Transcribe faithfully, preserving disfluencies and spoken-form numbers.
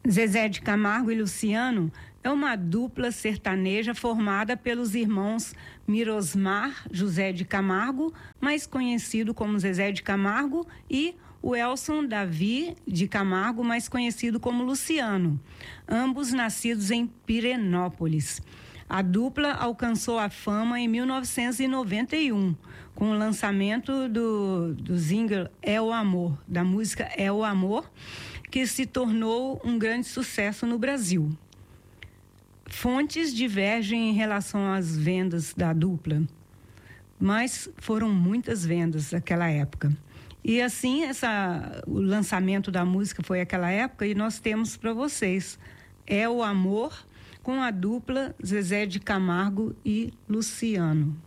Zezé de Camargo e Luciano é uma dupla sertaneja formada pelos irmãos Mirosmar José de Camargo, mais conhecido como Zezé de Camargo, e o Elson Davi de Camargo, mais conhecido como Luciano, ambos nascidos em Pirenópolis. A dupla alcançou a fama em mil novecentos e noventa e um, com o lançamento do, do single É o Amor, da música É o Amor, que se tornou um grande sucesso no Brasil. Fontes divergem em relação às vendas da dupla, mas foram muitas vendas naquela época. E assim, essa, o lançamento da música foi aquela época, e nós temos para vocês É o Amor, com a dupla Zezé de Camargo e Luciano.